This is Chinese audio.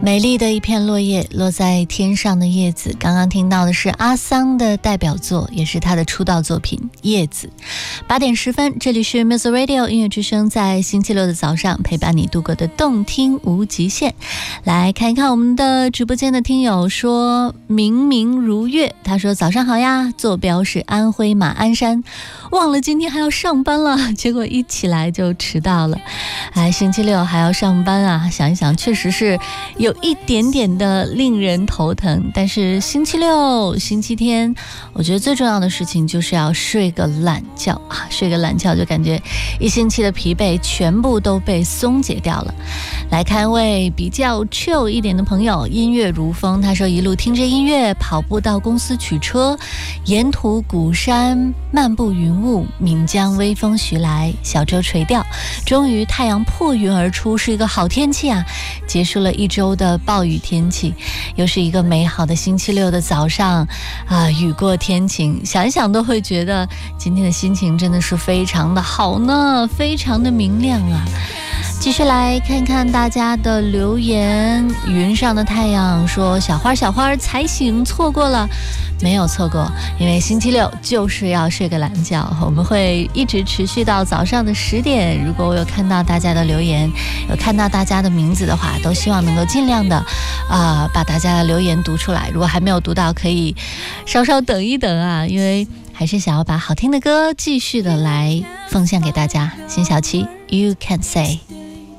美丽的一片落叶，落在天上的叶子。刚刚听到的是阿桑的代表作，也是他的出道作品《叶子》。8点10分，这里是 Music Radio 音乐之声，在星期六的早上陪伴你度过的动听无极限。来看一看我们的直播间的听友说，明明如月，他说早上好呀，坐标是安徽马鞍山，忘了今天还要上班了，结果一起来就迟到了。哎，星期六还要上班啊，想一想确实是有一点点的令人头疼。但是星期六、星期天，我觉得最重要的事情就是要睡个懒觉啊，睡个懒觉就感觉一星期的疲惫全部都被松解掉了。来看一位比较 chill 一点的朋友，音乐如风，他说一路听着音乐跑步到公司取车，沿途古山漫步云雾，岷江微风徐来，小舟垂钓，终于太阳破云而出，是一个好天气啊，结束了一周的暴雨天气，又是一个美好的星期六的早上啊，雨过天晴，想一想都会觉得今天的心情真的是非常的好呢，非常的明亮啊。继续来看看大家的留言。云上的太阳说，小花才醒，错过了。没有错过，因为星期六就是要睡个懒觉，我们会一直持续到早上的10点。如果我有看到大家的留言，有看到大家的名字的话，都希望能够尽量的把大家的留言读出来。如果还没有读到，可以稍稍等一等啊，因为还是想要把好听的歌继续的来奉献给大家。辛晓琪 You Can Say。